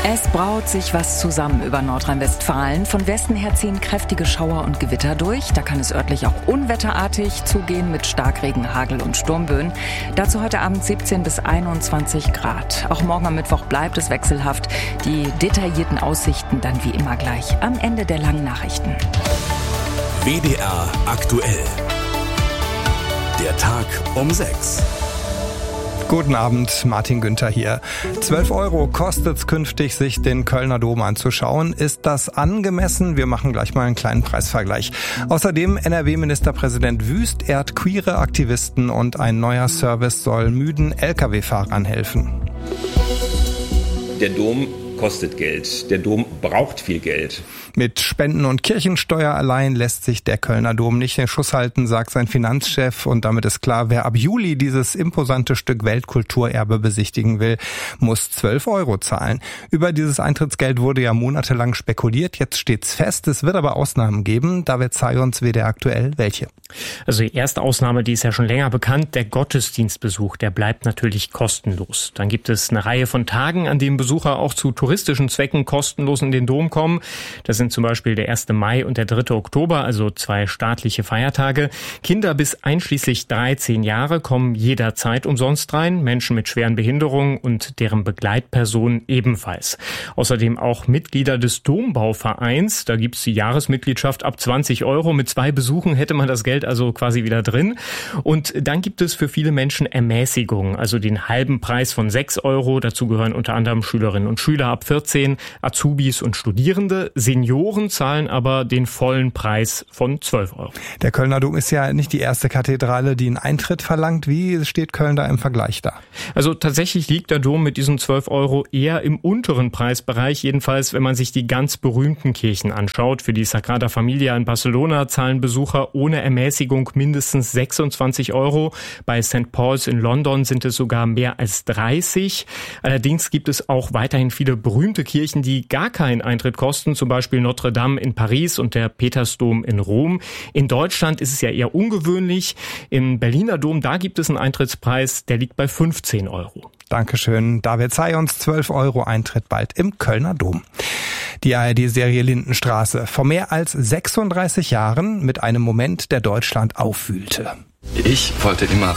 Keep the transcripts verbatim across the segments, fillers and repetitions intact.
Es braut sich was zusammen über Nordrhein-Westfalen. Von Westen her ziehen kräftige Schauer und Gewitter durch. Da kann es örtlich auch unwetterartig zugehen mit Starkregen, Hagel und Sturmböen. Dazu heute Abend siebzehn bis einundzwanzig Grad. Auch morgen am Mittwoch bleibt es wechselhaft. Die detaillierten Aussichten dann wie immer gleich am Ende der langen Nachrichten. W D R aktuell. Der Tag um sechs. Guten Abend, Martin Günther hier. zwölf Euro kostet es künftig, sich den Kölner Dom anzuschauen. Ist das angemessen? Wir machen gleich mal einen kleinen Preisvergleich. Außerdem N R W-Ministerpräsident Wüst ehrt queere Aktivisten und ein neuer Service soll müden L K W-Fahrern helfen. Der Dom kostet Geld. Der Dom braucht viel Geld. Mit Spenden und Kirchensteuer allein lässt sich der Kölner Dom nicht den Schuss halten, sagt sein Finanzchef. Und damit ist klar, wer ab Juli dieses imposante Stück Weltkulturerbe besichtigen will, muss zwölf Euro zahlen. Über dieses Eintrittsgeld wurde ja monatelang spekuliert. Jetzt steht's fest. Es wird aber Ausnahmen geben. David Zayons, W D R aktuell. Welche? Also die erste Ausnahme, die ist ja schon länger bekannt. Der Gottesdienstbesuch, der bleibt natürlich kostenlos. Dann gibt es eine Reihe von Tagen, an denen Besucher auch zu touristischen Zwecken kostenlos in den Dom kommen. Das sind zum Beispiel der erste Mai und der dritte Oktober, also zwei staatliche Feiertage. Kinder bis einschließlich dreizehn Jahre kommen jederzeit umsonst rein, Menschen mit schweren Behinderungen und deren Begleitpersonen ebenfalls. Außerdem auch Mitglieder des Dombauvereins, da gibt's die Jahresmitgliedschaft ab zwanzig Euro. Mit zwei Besuchen hätte man das Geld also quasi wieder drin. Und dann gibt es für viele Menschen Ermäßigungen, also den halben Preis von sechs Euro. Dazu gehören unter anderem Schülerinnen und Schüler ab vierzehn, Azubis und Studierende. Senioren zahlen aber den vollen Preis von zwölf Euro. Der Kölner Dom ist ja nicht die erste Kathedrale, die einen Eintritt verlangt. Wie steht Köln da im Vergleich da? Also tatsächlich liegt der Dom mit diesen zwölf Euro eher im unteren Preisbereich. Jedenfalls, wenn man sich die ganz berühmten Kirchen anschaut. Für die Sagrada Familia in Barcelona zahlen Besucher ohne Ermäßigung mindestens sechsundzwanzig Euro. Bei Sankt Paul's in London sind es sogar mehr als dreißig. Allerdings gibt es auch weiterhin viele berühmte Kirchen, die gar keinen Eintritt kosten. Zum Beispiel Notre Dame in Paris und der Petersdom in Rom. In Deutschland ist es ja eher ungewöhnlich. Im Berliner Dom, da gibt es einen Eintrittspreis, der liegt bei fünfzehn Euro. Dankeschön. David Zayons, zwölf Euro Eintritt bald im Kölner Dom. Die A R D-Serie Lindenstraße. Vor mehr als sechsunddreißig Jahren mit einem Moment, der Deutschland aufwühlte. Ich wollte immer,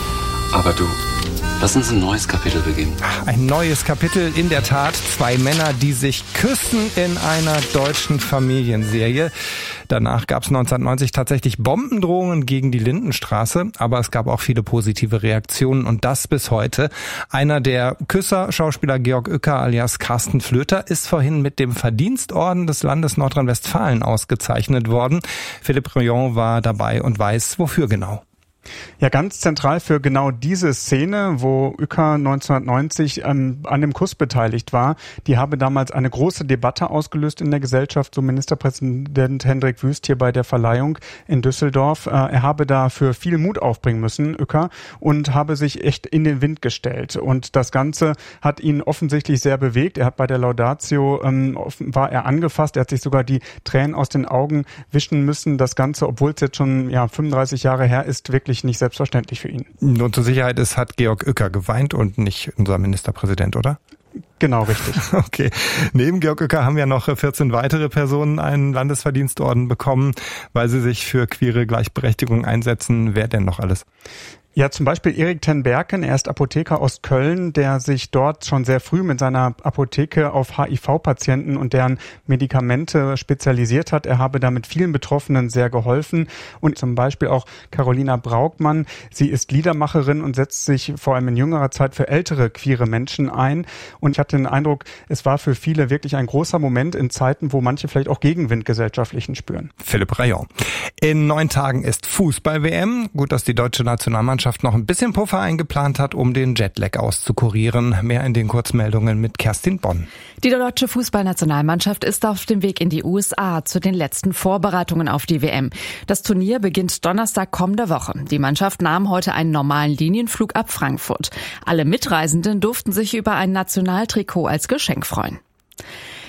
aber du... Lass uns ein neues Kapitel beginnen. Ein neues Kapitel, in der Tat. Zwei Männer, die sich küssen in einer deutschen Familienserie. Danach gab es neunzehnhundertneunzig tatsächlich Bombendrohungen gegen die Lindenstraße, aber es gab auch viele positive Reaktionen und das bis heute. Einer der Küsser, Schauspieler Georg Uecker alias Carsten Flöter, ist vorhin mit dem Verdienstorden des Landes Nordrhein-Westfalen ausgezeichnet worden. Philipp Rayon war dabei und weiß, wofür genau. Ja, ganz zentral für genau diese Szene, wo Uecker neunzehnhundertneunzig ähm, an dem Kuss beteiligt war, die habe damals eine große Debatte ausgelöst in der Gesellschaft, so Ministerpräsident Hendrik Wüst hier bei der Verleihung in Düsseldorf. Äh, er habe dafür viel Mut aufbringen müssen, Uecker, und habe sich echt in den Wind gestellt. Und das Ganze hat ihn offensichtlich sehr bewegt. Er hat bei der Laudatio, ähm, war er angefasst, er hat sich sogar die Tränen aus den Augen wischen müssen. Das Ganze, obwohl es jetzt schon ja fünfunddreißig Jahre her ist, wirklich nicht selbstverständlich für ihn. Nur zur Sicherheit ist, hat Georg Uecker geweint und nicht unser Ministerpräsident, oder? Genau, richtig. Okay. Neben Georg Uecker haben ja noch vierzehn weitere Personen einen Landesverdienstorden bekommen, weil sie sich für queere Gleichberechtigung einsetzen. Wer denn noch alles? Ja, zum Beispiel Erik ten Berken, er ist Apotheker aus Köln, der sich dort schon sehr früh mit seiner Apotheke auf H I V-Patienten und deren Medikamente spezialisiert hat. Er habe damit vielen Betroffenen sehr geholfen. Und zum Beispiel auch Carolina Braugmann, sie ist Liedermacherin und setzt sich vor allem in jüngerer Zeit für ältere queere Menschen ein. Und ich hatte den Eindruck, es war für viele wirklich ein großer Moment in Zeiten, wo manche vielleicht auch Gegenwind gesellschaftlichen spüren. Philipp Rayon. In neun Tagen ist Fußball-W M. Gut, dass die deutsche Nationalmannschaft noch ein bisschen Puffer eingeplant hat, um den Jetlag auszukurieren. Mehr in den Kurzmeldungen mit Kerstin Bonn. Die deutsche Fußballnationalmannschaft ist auf dem Weg in die U S A zu den letzten Vorbereitungen auf die W M. Das Turnier beginnt Donnerstag kommender Woche. Die Mannschaft nahm heute einen normalen Linienflug ab Frankfurt. Alle Mitreisenden durften sich über ein Nationaltrikot als Geschenk freuen.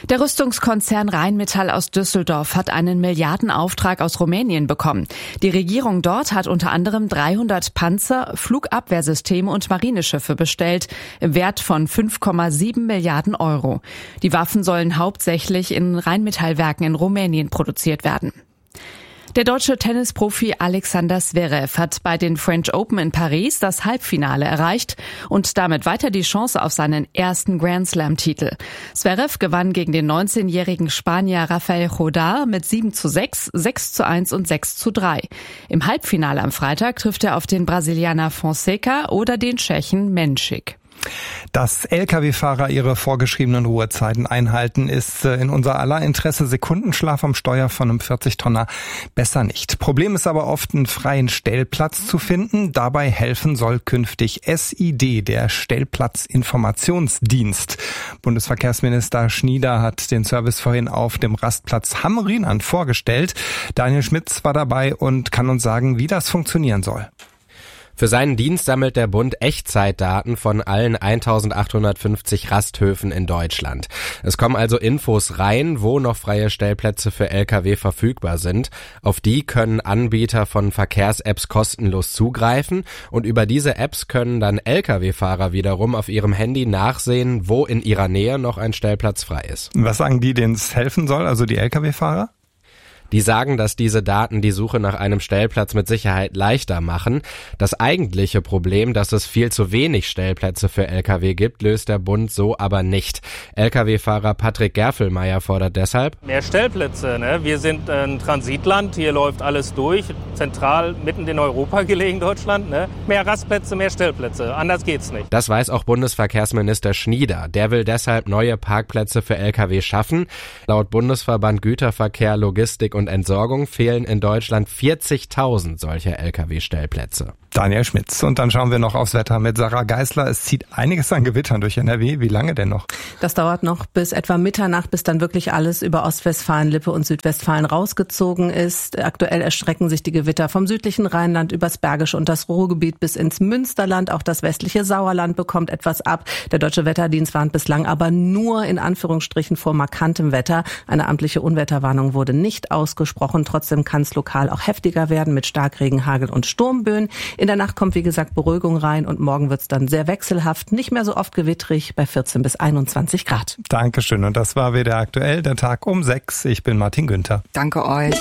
Der Rüstungskonzern Rheinmetall aus Düsseldorf hat einen Milliardenauftrag aus Rumänien bekommen. Die Regierung dort hat unter anderem dreihundert Panzer, Flugabwehrsysteme und Marineschiffe bestellt, im Wert von fünf Komma sieben Milliarden Euro. Die Waffen sollen hauptsächlich in Rheinmetallwerken in Rumänien produziert werden. Der deutsche Tennisprofi Alexander Zverev hat bei den French Open in Paris das Halbfinale erreicht und damit weiter die Chance auf seinen ersten Grand Slam-Titel. Zverev gewann gegen den neunzehnjährigen Spanier Rafael Jodar mit sieben zu sechs, sechs zu eins und sechs zu drei. Im Halbfinale am Freitag trifft er auf den Brasilianer Fonseca oder den Tschechen Menschik. Dass L K W-Fahrer ihre vorgeschriebenen Ruhezeiten einhalten, ist in unser aller Interesse. Sekundenschlaf am Steuer von einem vierzig-Tonner besser nicht. Problem ist aber oft, einen freien Stellplatz zu finden. Dabei helfen soll künftig S I D, der Stellplatzinformationsdienst. Bundesverkehrsminister Schnieder hat den Service vorhin auf dem Rastplatz Hamm-Rheinland vorgestellt. Daniel Schmitz war dabei und kann uns sagen, wie das funktionieren soll. Für seinen Dienst sammelt der Bund Echtzeitdaten von allen eintausendachthundertfünfzig Rasthöfen in Deutschland. Es kommen also Infos rein, wo noch freie Stellplätze für L K W verfügbar sind. Auf die können Anbieter von Verkehrs-Apps kostenlos zugreifen und über diese Apps können dann L K W-Fahrer wiederum auf ihrem Handy nachsehen, wo in ihrer Nähe noch ein Stellplatz frei ist. Was sagen die, denen es helfen soll, also die L K W-Fahrer? Die sagen, dass diese Daten die Suche nach einem Stellplatz mit Sicherheit leichter machen. Das eigentliche Problem, dass es viel zu wenig Stellplätze für L K W gibt, löst der Bund so aber nicht. L K W-Fahrer Patrick Gerfelmeier fordert deshalb mehr Stellplätze. Ne? Wir sind ein Transitland, hier läuft alles durch, zentral mitten in Europa gelegen, Deutschland. Ne? Mehr Rastplätze, mehr Stellplätze, anders geht's nicht. Das weiß auch Bundesverkehrsminister Schnieder. Der will deshalb neue Parkplätze für L K W schaffen. Laut Bundesverband Güterverkehr, Logistik und und Entsorgung fehlen in Deutschland vierzigtausend solcher L K W-Stellplätze. Daniel Schmitz. Und dann schauen wir noch aufs Wetter mit Sarah Geisler. Es zieht einiges an Gewittern durch N R W. Wie lange denn noch? Das dauert noch bis etwa Mitternacht, bis dann wirklich alles über Ostwestfalen, Lippe und Südwestfalen rausgezogen ist. Aktuell erstrecken sich die Gewitter vom südlichen Rheinland übers Bergische und das Ruhrgebiet bis ins Münsterland. Auch das westliche Sauerland bekommt etwas ab. Der Deutsche Wetterdienst warnt bislang aber nur in Anführungsstrichen vor markantem Wetter. Eine amtliche Unwetterwarnung wurde nicht ausgesprochen. Trotzdem kann es lokal auch heftiger werden mit Starkregen, Hagel und Sturmböen. In der Nacht kommt, wie gesagt, Beruhigung rein und morgen wird es dann sehr wechselhaft, nicht mehr so oft gewittrig bei vierzehn bis einundzwanzig Grad. Dankeschön. Und das war wieder aktuell, der Tag um sechs. Ich bin Martin Günther. Danke euch.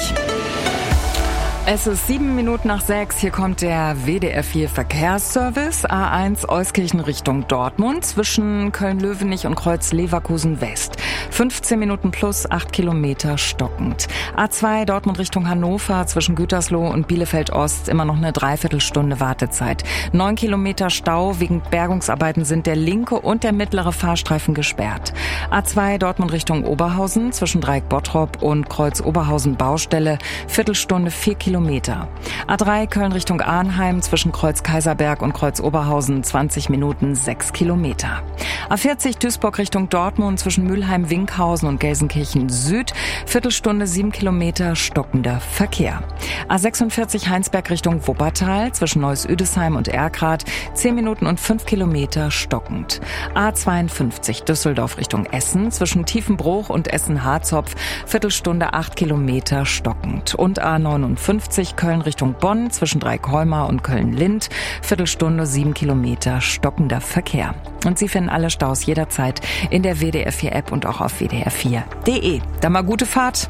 Es ist sieben Minuten nach sechs. Hier kommt der W D R vier Verkehrsservice. A eins Euskirchen Richtung Dortmund zwischen Köln-Löwenich und Kreuz-Leverkusen West. fünfzehn Minuten plus acht Kilometer stockend. A zwei Dortmund Richtung Hannover zwischen Gütersloh und Bielefeld Ost immer noch eine Dreiviertelstunde Wartezeit. neun Kilometer Stau wegen Bergungsarbeiten sind der linke und der mittlere Fahrstreifen gesperrt. A zwei Dortmund Richtung Oberhausen zwischen Dreieck-Bottrop und Kreuz-Oberhausen Baustelle. Viertelstunde vier Kilometer. A drei Köln Richtung Arnheim zwischen Kreuz-Kaiserberg und Kreuz-Oberhausen zwanzig Minuten sechs Kilometer. A vierzig Duisburg Richtung Dortmund zwischen Mülheim-Winkhausen und Gelsenkirchen Süd. Viertelstunde sieben Kilometer stockender Verkehr. A sechsundvierzig Heinsberg Richtung Wuppertal zwischen Neuss-Üdesheim und Erkrath zehn Minuten und fünf Kilometer stockend. A zweiundfünfzig Düsseldorf Richtung Essen zwischen Tiefenbruch und Essen-Harzopf. Viertelstunde acht Kilometer stockend. Und A neunundfünfzig Köln Richtung Bonn zwischen Dreieckholmer und Köln-Lind. Viertelstunde sieben Kilometer stockender Verkehr. Und Sie finden alle Staus jederzeit in der W D R vier App und auch auf w d r vier punkt d e. Dann mal gute Fahrt.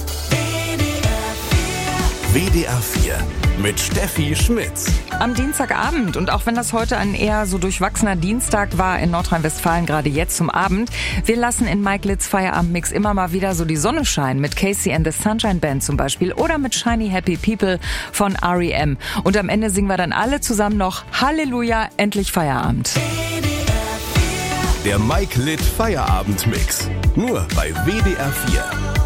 W D R vier mit Steffi Schmitz. Am Dienstagabend, und auch wenn das heute ein eher so durchwachsener Dienstag war in Nordrhein-Westfalen, gerade jetzt zum Abend, wir lassen in Mike Litz Feierabendmix immer mal wieder so die Sonne scheinen, mit Casey and the Sunshine Band zum Beispiel oder mit Shiny Happy People von R E M. Und am Ende singen wir dann alle zusammen noch Halleluja, endlich Feierabend. Der Mike Litt Feierabendmix. Nur bei W D R vier.